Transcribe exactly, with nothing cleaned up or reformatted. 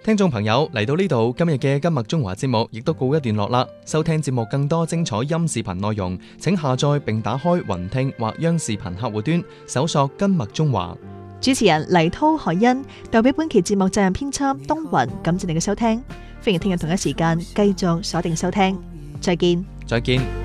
聽眾朋友，嚟到呢度，今日嘅今麥中華節目亦都告一段落啦。收聽節目更多精彩音視頻內容，請下載並打開雲聽或央視頻客戶端，搜索今麥中華。 主持人黎濤、海欣，代表本期節目責任編輯東雲，感謝你嘅收聽，歡迎聽日同一時間繼續鎖定收聽，再見。 再見。